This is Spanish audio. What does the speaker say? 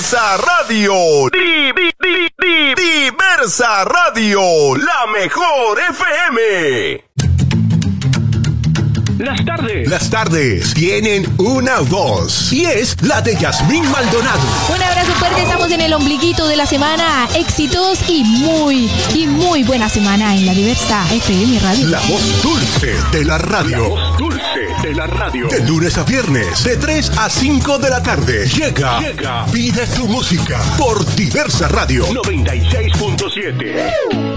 Diversa Radio. Diversa Radio, la mejor FM. Las tardes tienen una voz y es la de Yasmín Maldonado. Un abrazo fuerte, estamos en el ombliguito de la semana. Éxitos y muy buena semana en la Diversa FM Radio. La voz dulce de la radio. De lunes a viernes, de 3 a 5 de la tarde. Llega. Pide tu música por Diversa Radio 96.7.